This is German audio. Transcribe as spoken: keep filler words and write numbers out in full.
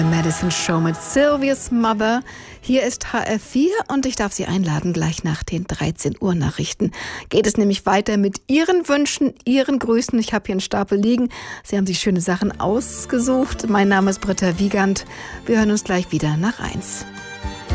Madison Show mit Sylvia's Mother. Hier ist H R vier und ich darf Sie einladen, gleich nach den dreizehn Uhr Nachrichten geht es nämlich weiter mit Ihren Wünschen, Ihren Grüßen. Ich habe hier einen Stapel liegen. Sie haben sich schöne Sachen ausgesucht. Mein Name ist Britta Wiegand. Wir hören uns gleich wieder nach eins.